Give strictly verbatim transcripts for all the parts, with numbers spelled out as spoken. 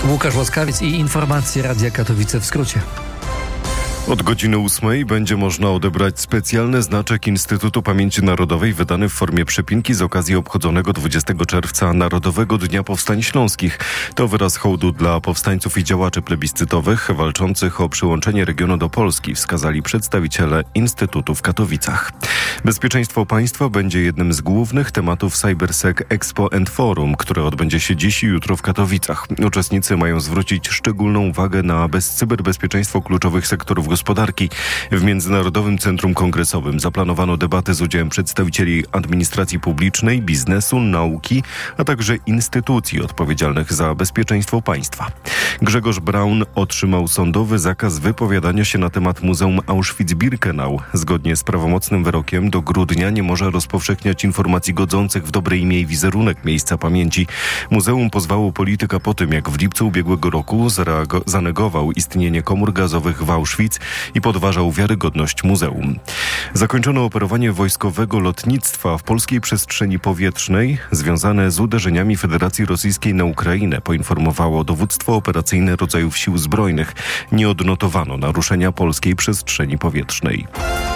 Łukasz Łaskawiec i informacje Radia Katowice w skrócie. Od godziny ósmej będzie można odebrać specjalny znaczek Instytutu Pamięci Narodowej wydany w formie przypinki z okazji obchodzonego dwudziestego czerwca Narodowego Dnia Powstań Śląskich. To wyraz hołdu dla powstańców i działaczy plebiscytowych walczących o przyłączenie regionu do Polski, wskazali przedstawiciele Instytutu w Katowicach. Bezpieczeństwo państwa będzie jednym z głównych tematów CyberSec Expo and Forum, które odbędzie się dziś i jutro w Katowicach. Uczestnicy mają zwrócić szczególną uwagę na bez cyberbezpieczeństwo kluczowych sektorów gospodarki. W Międzynarodowym Centrum Kongresowym zaplanowano debaty z udziałem przedstawicieli administracji publicznej, biznesu, nauki, a także instytucji odpowiedzialnych za bezpieczeństwo państwa. Grzegorz Braun otrzymał sądowy zakaz wypowiadania się na temat Muzeum Auschwitz-Birkenau. Zgodnie z prawomocnym wyrokiem do grudnia nie może rozpowszechniać informacji godzących w dobre imię i wizerunek miejsca pamięci. Muzeum pozwało polityka po tym, jak w lipcu ubiegłego roku zareago- zanegował istnienie komór gazowych w Auschwitz i podważał wiarygodność muzeum. Zakończono operowanie wojskowego lotnictwa w polskiej przestrzeni powietrznej związane z uderzeniami Federacji Rosyjskiej na Ukrainę, poinformowało dowództwo operacyjne rodzajów sił zbrojnych. Nie odnotowano naruszenia polskiej przestrzeni powietrznej.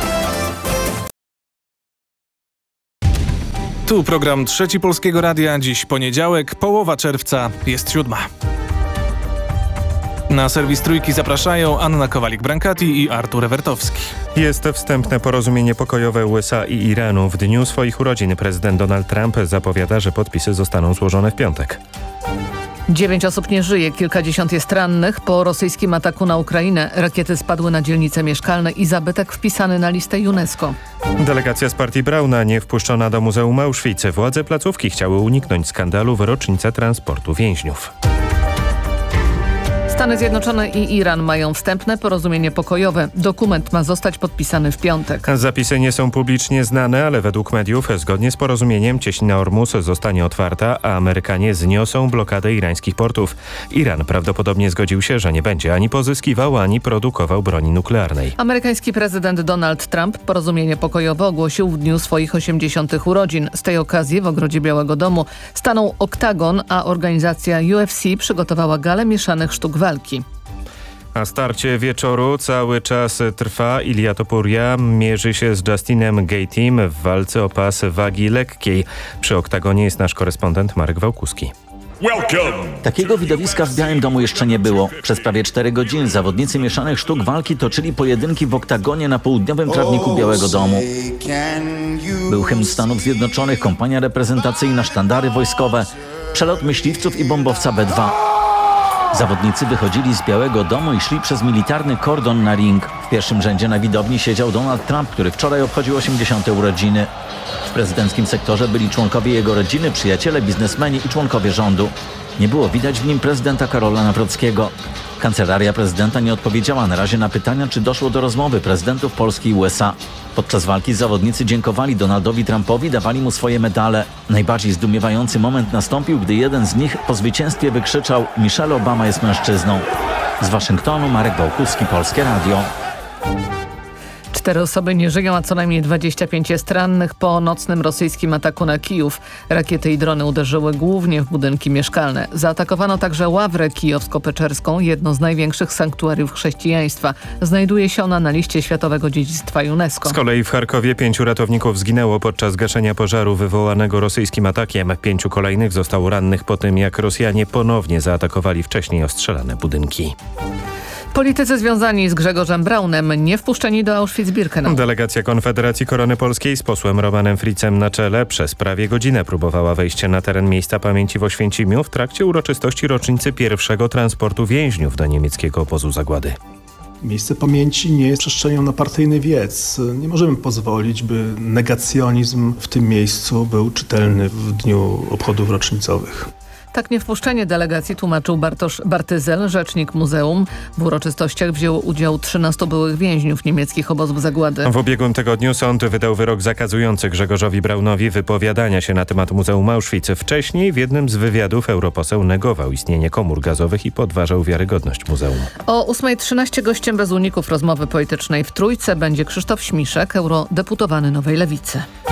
Tu program Trzeci Polskiego Radia. Dziś poniedziałek, połowa czerwca, jest siódma. Na serwis Trójki zapraszają Anna Kowalik-Brankati i Artur Ewertowski. Jest wstępne porozumienie pokojowe U S A i Iranu. W dniu swoich urodzin prezydent Donald Trump zapowiada, że podpisy zostaną złożone w piątek. Dziewięć osób nie żyje, kilkadziesiąt jest rannych. Po rosyjskim ataku na Ukrainę rakiety spadły na dzielnice mieszkalne i zabytek wpisany na listę UNESCO. Delegacja z partii Brauna nie wpuszczona do Muzeum Auschwitz. Władze placówki chciały uniknąć skandalu w rocznicę transportu więźniów. Stany Zjednoczone i Iran mają wstępne porozumienie pokojowe. Dokument ma zostać podpisany w piątek. Zapisy nie są publicznie znane, ale według mediów zgodnie z porozumieniem cieśnina Ormus zostanie otwarta, a Amerykanie zniosą blokadę irańskich portów. Iran prawdopodobnie zgodził się, że nie będzie ani pozyskiwał, ani produkował broni nuklearnej. Amerykański prezydent Donald Trump porozumienie pokojowe ogłosił w dniu swoich osiemdziesiątych urodzin. Z tej okazji w ogrodzie Białego Domu stanął oktagon, a organizacja U F C przygotowała galę mieszanych sztuk walki. A starcie wieczoru cały czas trwa. Ilia Topuria mierzy się z Justinem Gaethjem w walce o pas wagi lekkiej. Przy oktagonie jest nasz korespondent Marek Wałkuski. Takiego widowiska w Białym Domu jeszcze nie było. Przez prawie cztery godziny zawodnicy mieszanych sztuk walki toczyli pojedynki w oktagonie na południowym trawniku Białego Domu. Był hymn Stanów Zjednoczonych, kompania reprezentacyjna, sztandary wojskowe, przelot myśliwców i bombowca B dwa. Zawodnicy wychodzili z Białego Domu i szli przez militarny kordon na ring. W pierwszym rzędzie na widowni siedział Donald Trump, który wczoraj obchodził osiemdziesiąte urodziny. W prezydenckim sektorze byli członkowie jego rodziny, przyjaciele, biznesmeni i członkowie rządu. Nie było widać w nim prezydenta Karola Nawrockiego. Kancelaria prezydenta nie odpowiedziała na razie na pytania, czy doszło do rozmowy prezydentów Polski i U S A. Podczas walki zawodnicy dziękowali Donaldowi Trumpowi, dawali mu swoje medale. Najbardziej zdumiewający moment nastąpił, gdy jeden z nich po zwycięstwie wykrzyczał: Michelle Obama jest mężczyzną. Z Waszyngtonu Marek Wałkuski, Polskie Radio. Cztery osoby nie żyją, a co najmniej dwadzieścia pięć jest rannych po nocnym rosyjskim ataku na Kijów. Rakiety i drony uderzyły głównie w budynki mieszkalne. Zaatakowano także Ławrę Kijowsko-Peczerską, jedno z największych sanktuariów chrześcijaństwa. Znajduje się ona na liście Światowego Dziedzictwa UNESCO. Z kolei w Charkowie pięciu ratowników zginęło podczas gaszenia pożaru wywołanego rosyjskim atakiem. Pięciu kolejnych zostało rannych po tym, jak Rosjanie ponownie zaatakowali wcześniej ostrzelane budynki. Politycy związani z Grzegorzem Braunem nie wpuszczeni do Auschwitz-Birkenau. Delegacja Konfederacji Korony Polskiej z posłem Romanem Fritzem na czele przez prawie godzinę próbowała wejście na teren miejsca pamięci w Oświęcimiu w trakcie uroczystości rocznicy pierwszego transportu więźniów do niemieckiego obozu zagłady. Miejsce pamięci nie jest przestrzenią na partyjny wiec. Nie możemy pozwolić, by negacjonizm w tym miejscu był czytelny w dniu obchodów rocznicowych. Tak niewpuszczenie delegacji tłumaczył Bartosz Bartyzel, rzecznik muzeum. W uroczystościach wzięło udział trzynastu byłych więźniów niemieckich obozów zagłady. W ubiegłym tygodniu sąd wydał wyrok zakazujący Grzegorzowi Braunowi wypowiadania się na temat Muzeum Auschwitz. Wcześniej w jednym z wywiadów europoseł negował istnienie komór gazowych i podważał wiarygodność muzeum. O ósma trzynaście gościem bez uników rozmowy politycznej w Trójce będzie Krzysztof Śmiszek, eurodeputowany Nowej Lewicy.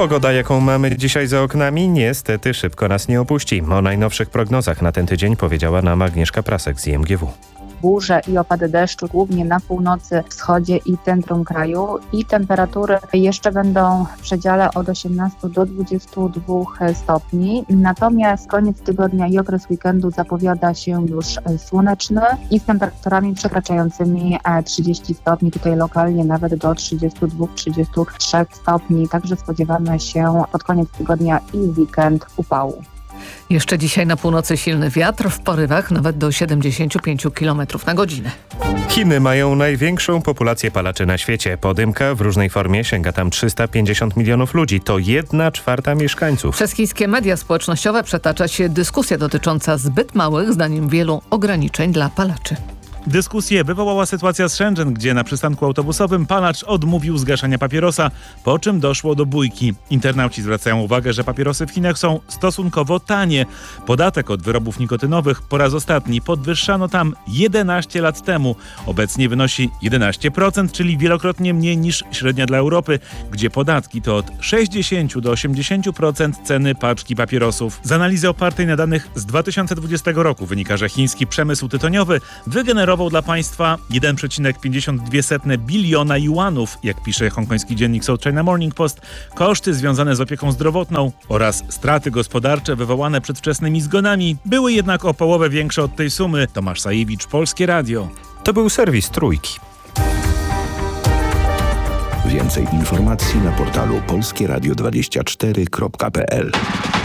Pogoda, jaką mamy dzisiaj za oknami, niestety szybko nas nie opuści. O najnowszych prognozach na ten tydzień powiedziała nam Agnieszka Prasek z I M G W. Burze i opady deszczu głównie na północy, wschodzie i centrum kraju i temperatury jeszcze będą w przedziale od osiemnastu do dwudziestu dwóch stopni. Natomiast koniec tygodnia i okres weekendu zapowiada się już słoneczny i z temperaturami przekraczającymi trzydzieści stopni, tutaj lokalnie nawet do trzydziestu dwóch do trzydziestu trzech stopni. Także spodziewamy się pod koniec tygodnia i weekend upału. Jeszcze dzisiaj na północy silny wiatr, w porywach nawet do siedemdziesięciu pięciu kilometrów na godzinę. Chiny mają największą populację palaczy na świecie. Podymka w różnej formie sięga tam trzysta pięćdziesiąt milionów ludzi. To jedna czwarta mieszkańców. Przez chińskie media społecznościowe przetacza się dyskusja dotycząca zbyt małych, zdaniem wielu, ograniczeń dla palaczy. Dyskusję wywołała sytuacja z Shenzhen, gdzie na przystanku autobusowym palacz odmówił zgaszania papierosa, po czym doszło do bójki. Internauci zwracają uwagę, że papierosy w Chinach są stosunkowo tanie. Podatek od wyrobów nikotynowych po raz ostatni podwyższano tam jedenaście lat temu. Obecnie wynosi jedenaście procent, czyli wielokrotnie mniej niż średnia dla Europy, gdzie podatki to od sześćdziesięciu do osiemdziesięciu procent ceny paczki papierosów. Z analizy opartej na danych z dwa tysiące dwudziestego roku wynika, że chiński przemysł tytoniowy wygenerował dla państwa jeden przecinek pięćdziesiąt dwa biliona juanów, jak pisze hongkoński dziennik South China Morning Post. Koszty związane z opieką zdrowotną oraz straty gospodarcze wywołane przedwczesnymi zgonami były jednak o połowę większe od tej sumy. Tomasz Sajewicz, Polskie Radio. To był serwis Trójki. Więcej informacji na portalu polskie radio dwadzieścia cztery kropka p l.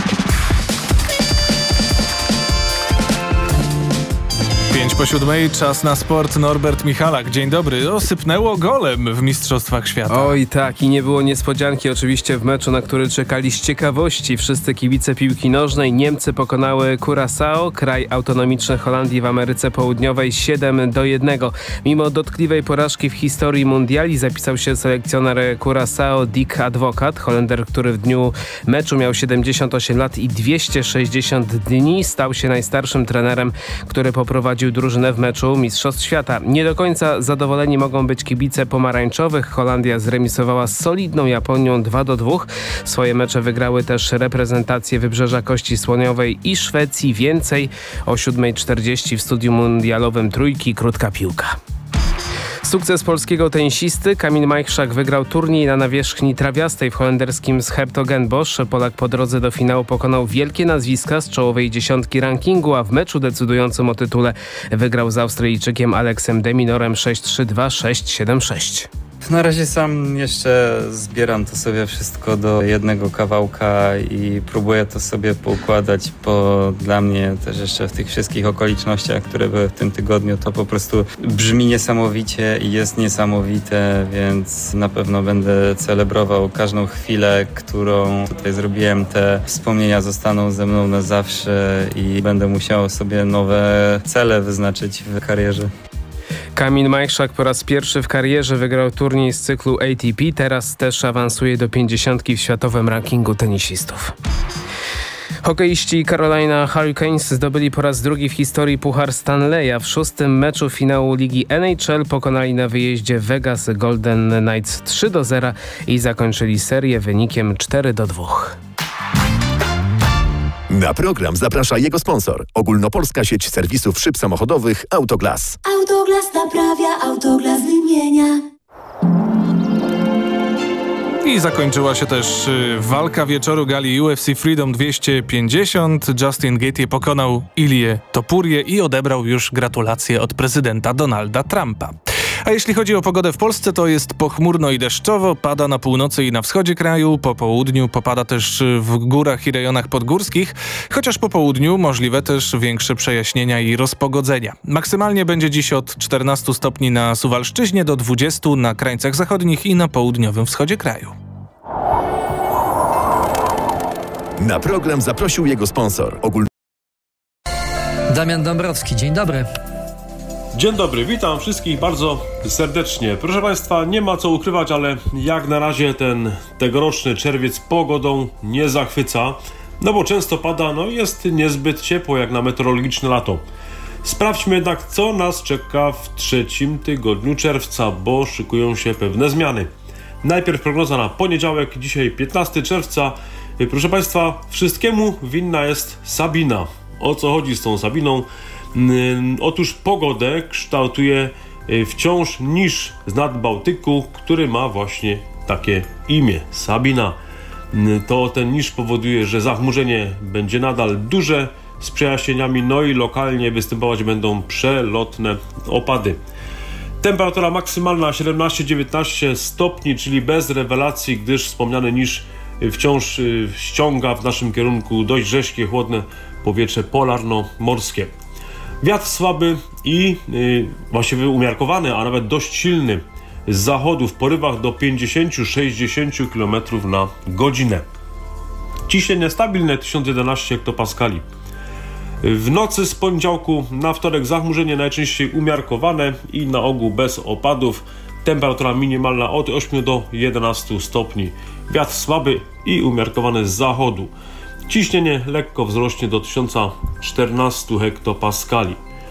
Pięć po siódmej, czas na sport. Norbert Michalak, dzień dobry. Osypnęło golem w Mistrzostwach Świata. Oj tak, i nie było niespodzianki oczywiście w meczu, na który czekali z ciekawości wszyscy kibice piłki nożnej. Niemcy pokonały Curaçao, kraj autonomiczny Holandii w Ameryce Południowej, siedem do jednego. Mimo dotkliwej porażki w historii mundiali zapisał się selekcjoner Curaçao Dick Advocat. Holender, który w dniu meczu miał siedemdziesiąt osiem lat i dwieście sześćdziesiąt dni, stał się najstarszym trenerem, który poprowadził drużynę w meczu Mistrzostw Świata. Nie do końca zadowoleni mogą być kibice pomarańczowych. Holandia zremisowała z solidną Japonią dwa do dwóch. Swoje mecze wygrały też reprezentacje Wybrzeża Kości Słoniowej i Szwecji. Więcej o siódma czterdzieści w studiu mundialowym Trójki. Krótka piłka. Sukces polskiego tenisisty. Kamil Majchrzak wygrał turniej na nawierzchni trawiastej w holenderskim Schertogenbosch. Polak po drodze do finału pokonał wielkie nazwiska z czołowej dziesiątki rankingu, a w meczu decydującym o tytule wygrał z Australijczykiem Aleksem de Minorem sześć trzy dwa sześć siedem sześć. Na razie sam jeszcze zbieram to sobie wszystko do jednego kawałka i próbuję to sobie poukładać, bo dla mnie też jeszcze w tych wszystkich okolicznościach, które były w tym tygodniu, to po prostu brzmi niesamowicie i jest niesamowite, więc na pewno będę celebrował każdą chwilę, którą tutaj zrobiłem. Te wspomnienia zostaną ze mną na zawsze i będę musiał sobie nowe cele wyznaczyć w karierze. Kamil Majchrzak po raz pierwszy w karierze wygrał turniej z cyklu A T P, teraz też awansuje do pięćdziesiątki w światowym rankingu tenisistów. Hokeiści Carolina Hurricanes zdobyli po raz drugi w historii Puchar Stanleya. W szóstym meczu finału ligi N H L pokonali na wyjeździe Vegas Golden Knights trzy do zera i zakończyli serię wynikiem cztery do dwóch. Na program zaprasza jego sponsor. Ogólnopolska sieć serwisów szyb samochodowych Autoglas. Autoglas naprawia, Autoglas wymienia. I zakończyła się też y, walka wieczoru gali U F C Freedom dwieście pięćdziesiąt. Justin Gaethje pokonał Ilię Topurię i odebrał już gratulacje od prezydenta Donalda Trumpa. A jeśli chodzi o pogodę w Polsce, to jest pochmurno i deszczowo, pada na północy i na wschodzie kraju, po południu popada też w górach i rejonach podgórskich, chociaż po południu możliwe też większe przejaśnienia i rozpogodzenia. Maksymalnie będzie dziś od czternastu stopni na Suwalszczyźnie do dwudziestu na krańcach zachodnich i na południowym wschodzie kraju. Na program zaprosił jego sponsor. Ogólno... Damian Dąbrowski, dzień dobry. Dzień dobry, witam wszystkich bardzo serdecznie. Proszę Państwa, nie ma co ukrywać, ale jak na razie ten tegoroczny czerwiec pogodą nie zachwyca, no bo często pada, no jest niezbyt ciepło jak na meteorologiczne lato. Sprawdźmy jednak, co nas czeka w trzecim tygodniu czerwca, bo szykują się pewne zmiany. Najpierw prognoza na poniedziałek, dzisiaj piętnastego czerwca. Proszę Państwa, wszystkiemu winna jest Sabina. O co chodzi z tą Sabiną? Otóż pogodę kształtuje wciąż niż z nad Bałtyku, który ma właśnie takie imię, Sabina. To ten niż powoduje, że zachmurzenie będzie nadal duże z przejaśnieniami, no i lokalnie występować będą przelotne opady. Temperatura maksymalna siedemnaście do dziewiętnastu stopni, czyli bez rewelacji, gdyż wspomniany niż wciąż ściąga w naszym kierunku dość rześkie, chłodne powietrze polarno-morskie. Wiatr słaby i yy, właściwie umiarkowany, a nawet dość silny z zachodu w porywach do pięćdziesiąt do sześćdziesięciu kilometrów na godzinę. Ciśnienie stabilne tysiąc jedenaście hektopaskali. W nocy z poniedziałku na wtorek zachmurzenie najczęściej umiarkowane i na ogół bez opadów. Temperatura minimalna od ośmiu do jedenastu stopni. Wiatr słaby i umiarkowany z zachodu. Ciśnienie lekko wzrośnie do tysiąc czternastu hektopaskali.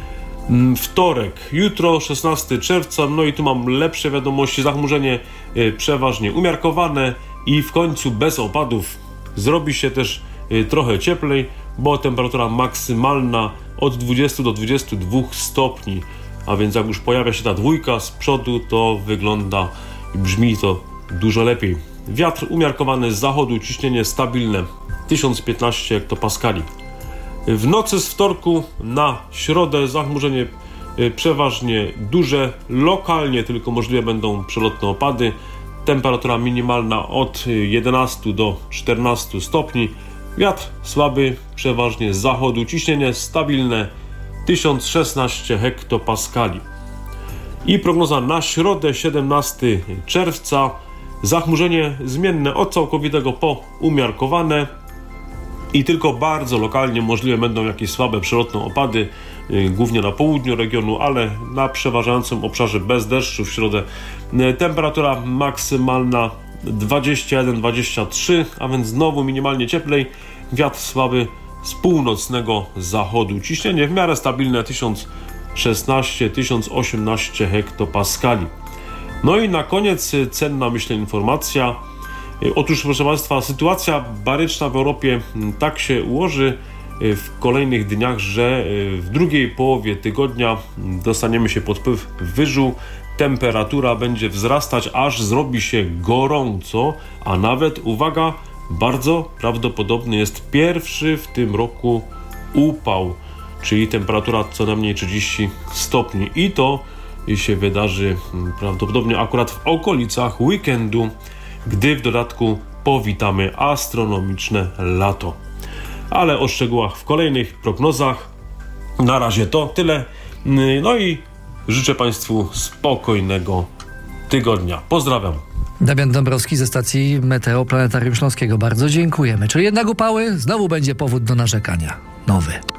Wtorek, jutro szesnastego czerwca, no i tu mam lepsze wiadomości. Zachmurzenie przeważnie umiarkowane i w końcu bez opadów. Zrobi się też trochę cieplej, bo temperatura maksymalna od dwudziestu do dwudziestu dwóch stopni. A więc jak już pojawia się ta dwójka z przodu, to wygląda i brzmi to dużo lepiej. Wiatr umiarkowany z zachodu, ciśnienie stabilne tysiąc piętnaście hektopaskali. W nocy z wtorku na środę zachmurzenie przeważnie duże, lokalnie tylko możliwe będą przelotne opady. Temperatura minimalna od jedenastu do czternastu stopni. Wiatr słaby, przeważnie z zachodu, ciśnienie stabilne tysiąc szesnaście hektopaskali. I prognoza na środę siedemnastego czerwca. Zachmurzenie zmienne od całkowitego po umiarkowane i tylko bardzo lokalnie możliwe będą jakieś słabe przelotne opady, głównie na południu regionu, ale na przeważającym obszarze bez deszczu w środę. Temperatura maksymalna dwadzieścia jeden do dwudziestu trzech, a więc znowu minimalnie cieplej. Wiatr słaby z północnego zachodu. Ciśnienie w miarę stabilne tysiąc szesnaście do tysiąc osiemnaście hektopaskali. No i na koniec cenna, myślę, informacja. Otóż, proszę Państwa, sytuacja baryczna w Europie tak się ułoży w kolejnych dniach, że w drugiej połowie tygodnia dostaniemy się pod wpływ wyżu. Temperatura będzie wzrastać, aż zrobi się gorąco, a nawet, uwaga, bardzo prawdopodobny jest pierwszy w tym roku upał, czyli temperatura co najmniej trzydzieści stopni. I to się wydarzy prawdopodobnie akurat w okolicach weekendu, gdy w dodatku powitamy astronomiczne lato. Ale o szczegółach w kolejnych prognozach. Na razie to tyle. No i życzę Państwu spokojnego tygodnia. Pozdrawiam. Damian Dąbrowski ze stacji Meteo Planetarium Śląskiego. Bardzo dziękujemy. Czyli jednak upały, znowu będzie powód do narzekania. Nowy.